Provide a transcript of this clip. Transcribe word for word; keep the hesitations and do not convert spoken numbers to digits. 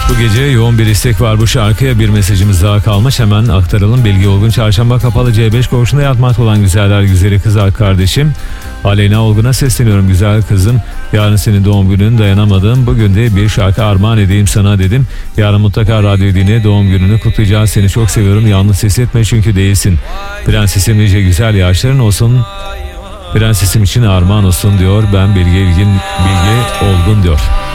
Bu gece yoğun bir istek var bu şarkıya. Bir mesajımız daha kalmış, hemen aktaralım. Bilgi Olgun, çarşamba kapalı C beş koğuşunda yatmakta olan güzeller güzeli kız kardeşim Aleyna Olgun'a sesleniyorum. Güzel kızım, yarın senin doğum günün, dayanamadım. Bugün de bir şarkı armağan edeyim sana dedim. Yarın mutlaka radyo dinle, doğum gününü kutlayacağız. Seni çok seviyorum, yalnız hissetme çünkü değilsin. Prensesim nice güzel yaşların olsun. Prensesim için armağan olsun diyor. Ben Bilge İlgin, Bilge Olgun diyor.